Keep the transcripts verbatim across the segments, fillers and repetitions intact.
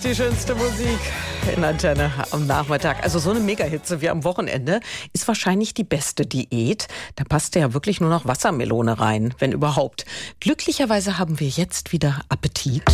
ist die schönste Musik in Antenne am Nachmittag. Also so eine Mega-Hitze wie am Wochenende ist wahrscheinlich die beste Diät. Da passt ja wirklich nur noch Wassermelone rein, wenn überhaupt. Glücklicherweise haben wir jetzt wieder Appetit.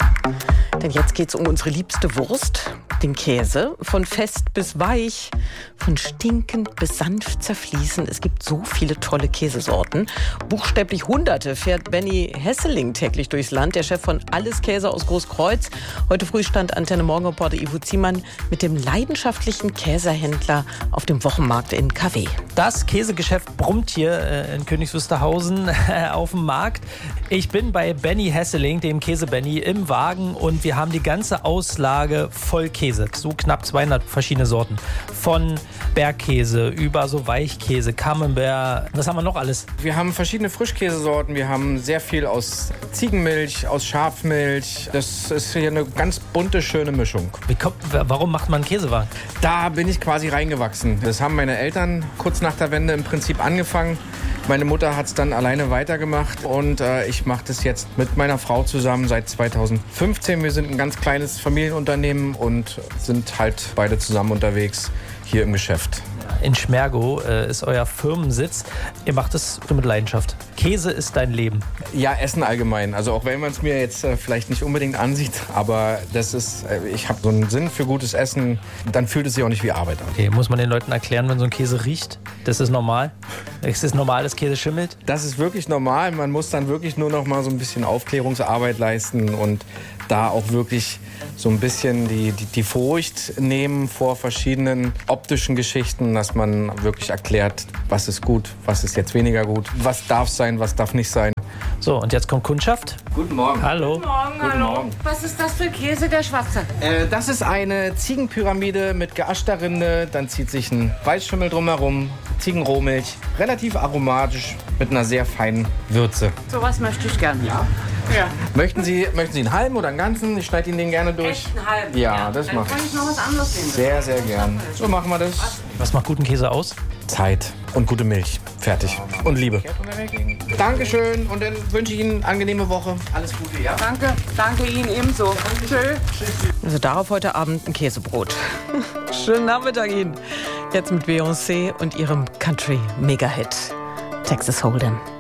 Denn jetzt geht's um unsere liebste Wurst, den Käse. Von fest bis weich, von stinkend bis sanft zerfließen. Es gibt so viele tolle Käsesorten. Buchstäblich Hunderte fährt Benny Hesseling täglich durchs Land, der Chef von Alles Käse aus Großkreuz. Heute früh stand Antenne Morgen-Reporter Ivo Ziemann mit dem leidenschaftlichen Käsehändler auf dem Wochenmarkt in K W. Das Käsegeschäft brummt hier äh, in Königs Wusterhausen äh, auf dem Markt. Ich bin bei Benny Hesseling, dem Käse-Benny, im Wagen und wir haben die ganze Auslage voll Käse. So knapp zweihundert verschiedene Sorten. Von Bergkäse über so Weichkäse, Camembert. Was haben wir noch alles? Wir haben verschiedene Frischkäsesorten. Wir haben sehr viel aus Ziegenmilch, aus Schafmilch. Das ist hier eine ganz bunte, schöne Mischung. Wie kommt, warum macht man einen Käsewagen? Da bin ich quasi reingewachsen. Das haben meine Eltern kurz nach der Wende im Prinzip angefangen. Meine Mutter hat es dann alleine weitergemacht und äh, ich mache das jetzt mit meiner Frau zusammen seit zweitausendfünfzehn. Wir sind ein ganz kleines Familienunternehmen und sind halt beide zusammen unterwegs hier im Geschäft. In Schmergow äh, ist euer Firmensitz. Ihr macht es mit Leidenschaft. Käse ist dein Leben. Ja, Essen allgemein. Also auch wenn man es mir jetzt äh, vielleicht nicht unbedingt ansieht, aber das ist, äh, ich habe so einen Sinn für gutes Essen. Dann fühlt es sich auch nicht wie Arbeit an. Okay, muss man den Leuten erklären, wenn so ein Käse riecht? Das ist normal? Es ist normal, dass Käse schimmelt? Das ist wirklich normal. Man muss dann wirklich nur noch mal so ein bisschen Aufklärungsarbeit leisten und da auch wirklich so ein bisschen die, die, die Furcht nehmen vor verschiedenen optischen Geschichten, dass man wirklich erklärt, was ist gut, was ist jetzt weniger gut, was darf sein, was darf nicht sein. So, und jetzt kommt Kundschaft. Guten Morgen. Hallo. Guten Morgen, Guten hallo. Morgen. Was ist das für Käse, der schwarze? Äh, das ist eine Ziegenpyramide mit geaschter Rinde. Dann zieht sich ein Weißschimmel drumherum, Ziegenrohmilch, relativ aromatisch mit einer sehr feinen Würze. Sowas möchte ich gern. Ja. Ja. Möchten Sie, möchten Sie einen halben oder einen ganzen? Ich schneide Ihnen den gerne durch. Echt einen halben? Ja, das Dann mache kann ich. ich noch was anderes nehmen. Sehr, sehr gern. So machen wir das. Was macht guten Käse aus? Zeit und gute Milch. Fertig. Und Liebe. Dankeschön und dann wünsche ich Ihnen eine angenehme Woche. Alles Gute, ja? Danke, danke Ihnen ebenso. Tschö. Also darauf heute Abend ein Käsebrot. Schönen Nachmittag Ihnen. Jetzt mit Beyoncé und ihrem Country-Mega-Hit Texas Hold'em.